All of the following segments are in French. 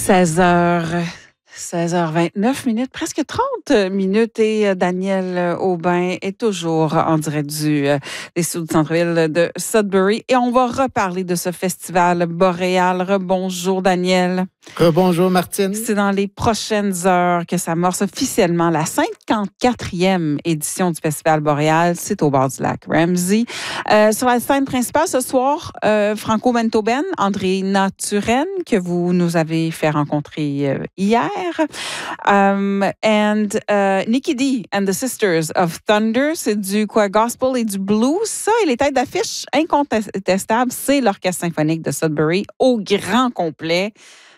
16h29, presque 30 minutes et Daniel Aubin est toujours en direct des studios du centre-ville de Sudbury et on va reparler de ce festival boréal. Rebonjour Daniel. Rebonjour Martine. C'est dans les prochaines heures que s'amorce officiellement la 54e édition du festival boréal. C'est au bord du lac Ramsey. Sur la scène principale ce soir, Franco Mantoben, Andréina Turenne que vous nous avez fait rencontrer hier. Nikki D and the Sisters of Thunder, c'est du gospel et du blues. Ça, et les têtes d'affiche incontestables, c'est l'Orchestre symphonique de Sudbury au grand complet.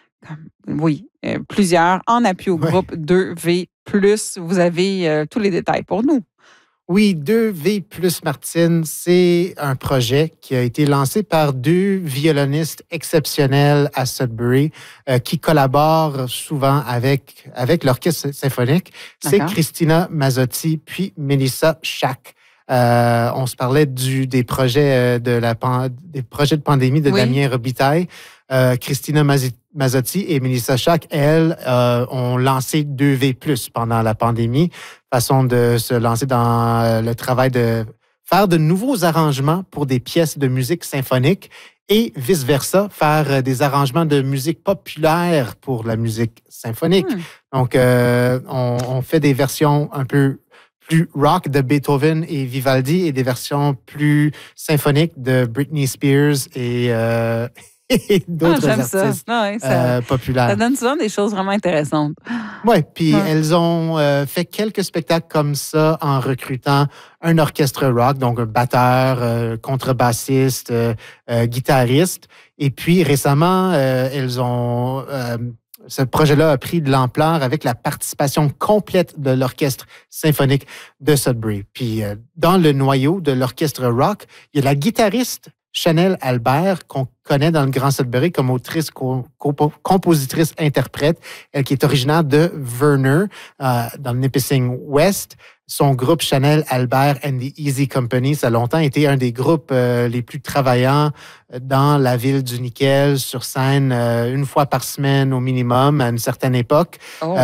Oui, plusieurs en appui au groupe 2V+. Vous avez tous les détails pour nous. Oui, 2V+, Martine, c'est un projet qui a été lancé par deux violonistes exceptionnels à Sudbury qui collaborent souvent avec l'orchestre symphonique. C'est Christina Mazzotti puis Melissa Schack. On se parlait des projets des projets de pandémie de Damien Robitaille. Christina Mazzotti et Melissa Schack, elles, ont lancé 2V+, pendant la pandémie, façon de se lancer dans le travail de faire de nouveaux arrangements pour des pièces de musique symphonique et vice-versa, faire des arrangements de musique populaire pour la musique symphonique. Donc, on fait des versions un peu plus rock de Beethoven et Vivaldi et des versions plus symphoniques de Britney Spears et d'autres artistes populaires. Ça donne souvent des choses vraiment intéressantes. Oui, puis elles ont fait quelques spectacles comme ça en recrutant un orchestre rock, donc un batteur, contrebassiste, guitariste. Et puis récemment, elles ont... ce projet-là a pris de l'ampleur avec la participation complète de l'Orchestre symphonique de Sudbury. Puis, dans le noyau de l'orchestre rock, il y a la guitariste Chanel Albert, qu'on connaît dans le Grand Sudbury comme autrice, compositrice, interprète. Elle qui est originaire de Verner, dans le Nipissing West. Son groupe Chanel Albert and the Easy Company, ça a longtemps été un des groupes les plus travaillants dans la ville du Nickel, sur scène une fois par semaine au minimum à une certaine époque.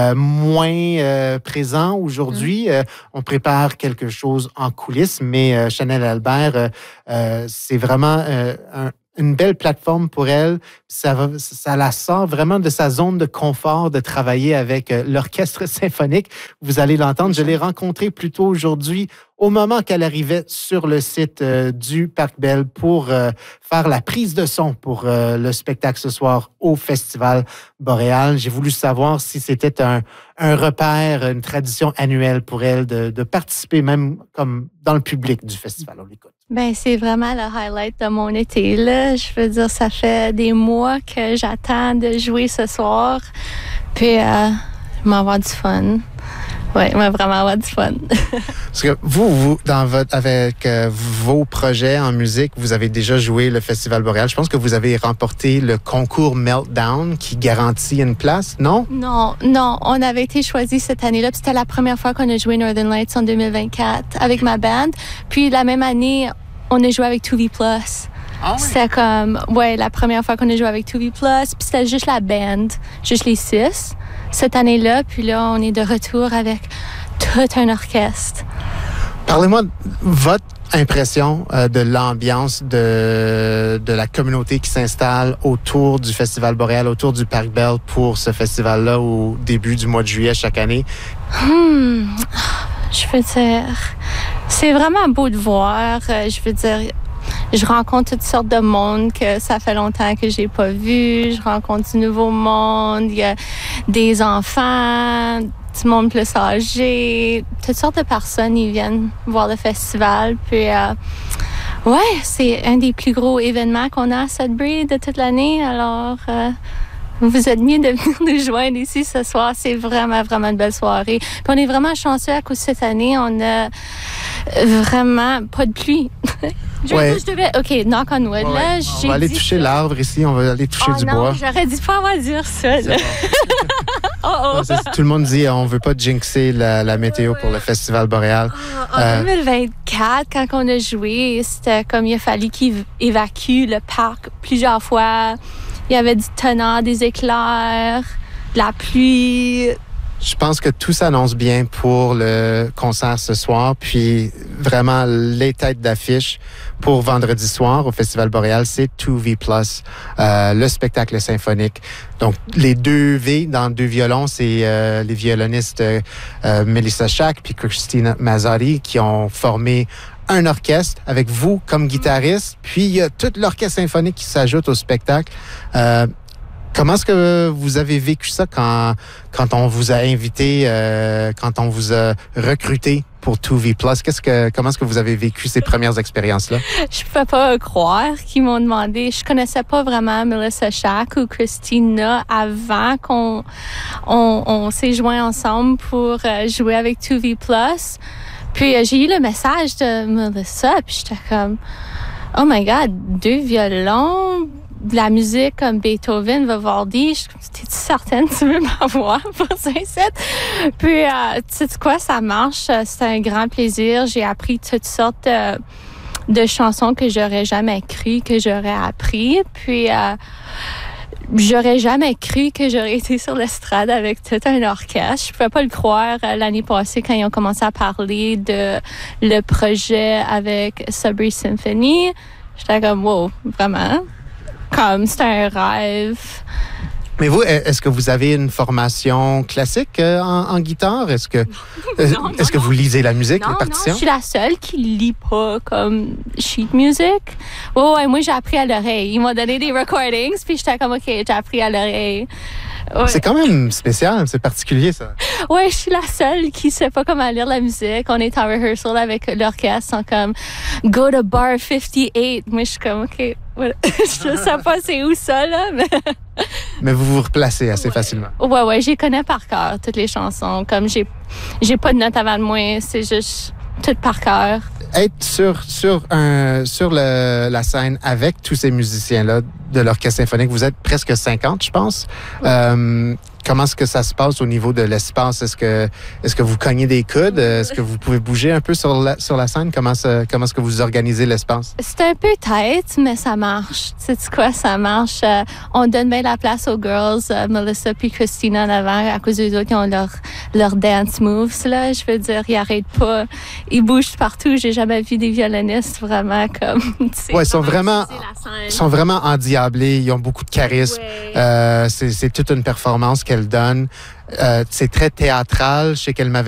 Moins présent aujourd'hui. On prépare quelque chose en coulisses, mais Chanel Albert, c'est vraiment une belle plateforme pour elle. Ça la sort vraiment de sa zone de confort de travailler avec l'orchestre symphonique. Vous allez l'entendre. Je l'ai rencontrée plus tôt aujourd'hui au moment qu'elle arrivait sur le site du Parc Bell pour faire la prise de son pour le spectacle ce soir au Festival boréal. J'ai voulu savoir si c'était un repère, une tradition annuelle pour elle de participer même comme dans le public du festival. On l'écoute. Ben, c'est vraiment le highlight de mon été, là. Je veux dire, ça fait des mois que j'attends de jouer ce soir. Puis, je vais avoir du fun. Oui, je vais vraiment avoir du fun. Parce que vous avec vos projets en musique, vous avez déjà joué le Festival boréal. Je pense que vous avez remporté le concours Meltdown qui garantit une place, non? Non. On avait été choisis cette année-là. Puis c'était la première fois qu'on a joué Northern Lights en 2024 avec ma band. Puis la même année, on a joué avec 2V+. Ah oui. C'était comme, la première fois qu'on a joué avec 2V+. Puis c'était juste la band, juste les 6 cette année-là. Puis là, on est de retour avec tout un orchestre. Parlez-moi de votre impression de l'ambiance de la communauté qui s'installe autour du Festival boréal, autour du Parc Bell pour ce festival-là au début du mois de juillet chaque année. Je veux dire, c'est vraiment beau de voir. Je veux dire, je rencontre toutes sortes de monde que ça fait longtemps que j'ai pas vu. Je rencontre du nouveau monde. Il y a des enfants, du monde plus âgé. Toutes sortes de personnes, ils viennent voir le festival. Puis, c'est un des plus gros événements qu'on a à Sudbury de toute l'année. Alors, vous êtes mieux de venir nous joindre ici ce soir. C'est vraiment, vraiment une belle soirée. Puis on est vraiment chanceux à cause de cette année. On a vraiment pas de pluie. Je devais... OK, knock on wood. Là, on va aller toucher l'arbre ici. On va aller toucher du bois. J'aurais dû pas avoir dire ça. Là. Tout le monde dit on veut pas jinxer la météo pour le Festival boréal. En 2024, quand on a joué, c'était comme il a fallu qu'ils évacuent le parc plusieurs fois. Il y avait du tonnerre, des éclairs, de la pluie. Je pense que tout s'annonce bien pour le concert ce soir. Puis vraiment, les têtes d'affiche pour vendredi soir au Festival Boréal, c'est 2V+, le spectacle symphonique. Donc, les 2 V dans 2 violons, c'est les violonistes Melissa Schack puis Christina Mazzari qui ont formé un orchestre avec vous comme guitariste. Puis, il y a tout l'orchestre symphonique qui s'ajoute au spectacle. Comment est-ce que vous avez vécu ça quand on vous a invité, quand on vous a recruté pour 2V+? Comment est-ce que vous avez vécu ces premières expériences-là? Je peux pas croire qu'ils m'ont demandé. Je connaissais pas vraiment Melissa Schack ou Christina avant qu'on s'est joints ensemble pour jouer avec 2V+. Puis j'ai eu le message de Melissa, puis j'étais comme, oh my God, 2 violons, de la musique comme Beethoven, Vivaldi. T'es-tu certaine que tu veux m'avoir pour ça? Puis, tu sais quoi, ça marche. C'est un grand plaisir. J'ai appris toutes sortes de chansons que j'aurais jamais cru que j'aurais appris. Puis, j'aurais jamais cru que j'aurais été sur l'estrade avec tout un orchestre. Je pouvais pas le croire l'année passée quand ils ont commencé à parler de le projet avec Sudbury Symphony. J'étais comme, wow, vraiment? Comme, c'est un rêve. Mais vous, est-ce que vous avez une formation classique en guitare? Est-ce que vous lisez la musique, les partitions? Non, je suis la seule qui lit pas comme sheet music. Ouais, moi, j'ai appris à l'oreille. Ils m'ont donné des recordings, puis j'étais comme, OK, j'ai appris à l'oreille. Ouais. C'est quand même spécial, c'est particulier, ça. Ouais, je suis la seule qui sait pas comment lire la musique. On est en rehearsal avec l'orchestre, ils sont comme « Go to bar 58 ». Moi, je suis comme « OK, voilà. » Je sais pas c'est où ça, là, mais... Mais vous vous replacez assez facilement. Ouais, j'y connais par cœur, toutes les chansons. Comme j'ai pas de notes avant de moi, c'est juste tout par cœur. Être sur la scène avec tous ces musiciens-là de l'Orchestre symphonique, vous êtes presque 50, je pense. Comment est-ce que ça se passe au niveau de l'espace? Est-ce que vous cognez des coudes? Est-ce que vous pouvez bouger un peu sur la scène? Comment est-ce que vous organisez l'espace? C'est un peu tête, mais ça marche. Tu sais quoi, ça marche. On donne bien la place aux girls, Melissa puis Christina en avant, à cause d'eux autres qui ont leur dance moves, là. Je veux dire, ils arrêtent pas. Ils bougent partout. J'ai jamais vu des violonistes vraiment comme... Ouais, ils sont vraiment endiablés. Ils ont beaucoup de charisme. Ouais. C'est toute une performance qu'elle donne. C'est très théâtral. Je sais qu'elle m'avait